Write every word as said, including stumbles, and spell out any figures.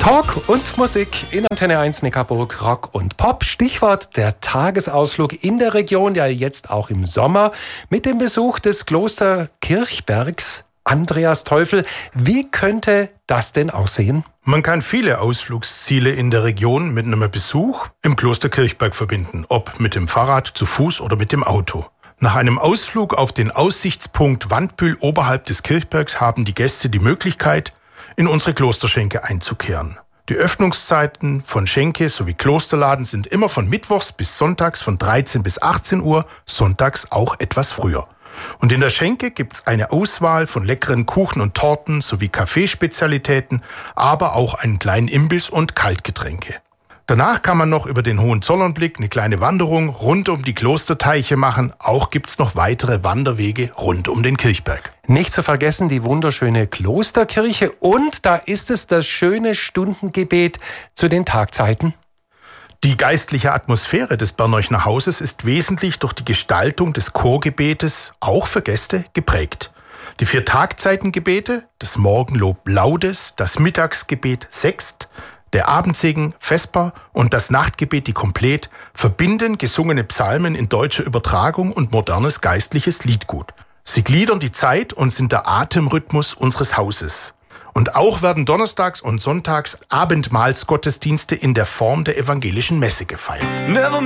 Talk und Musik in Antenne eins Neckarburg, Rock und Pop. Stichwort der Tagesausflug in der Region, ja jetzt auch im Sommer, mit dem Besuch des Kloster Kirchbergs. Andreas Teufel, wie könnte das denn aussehen? Man kann viele Ausflugsziele in der Region mit einem Besuch im Kloster Kirchberg verbinden, ob mit dem Fahrrad, zu Fuß oder mit dem Auto. Nach einem Ausflug auf den Aussichtspunkt Wandbühl oberhalb des Kirchbergs haben die Gäste die Möglichkeit, in unsere Klosterschenke einzukehren. Die Öffnungszeiten von Schenke sowie Klosterladen sind immer von Mittwochs bis Sonntags von dreizehn bis achtzehn Uhr, sonntags auch etwas früher. Und in der Schenke gibt's eine Auswahl von leckeren Kuchen und Torten sowie Kaffeespezialitäten, aber auch einen kleinen Imbiss und Kaltgetränke. Danach kann man noch über den Hohenzollernblick eine kleine Wanderung rund um die Klosterteiche machen. Auch gibt's noch weitere Wanderwege rund um den Kirchberg. Nicht zu vergessen die wunderschöne Klosterkirche und da ist es das schöne Stundengebet zu den Tagzeiten. Die geistliche Atmosphäre des Berneuchner Hauses ist wesentlich durch die Gestaltung des Chorgebetes, auch für Gäste, geprägt. Die vier Tagzeitengebete, das Morgenlob Laudes, das Mittagsgebet Sext, der Abendsegen Vesper und das Nachtgebet die Komplet verbinden gesungene Psalmen in deutscher Übertragung und modernes geistliches Liedgut. Sie gliedern die Zeit und sind der Atemrhythmus unseres Hauses. Und auch werden donnerstags und sonntags Abendmahlsgottesdienste in der Form der evangelischen Messe gefeiert.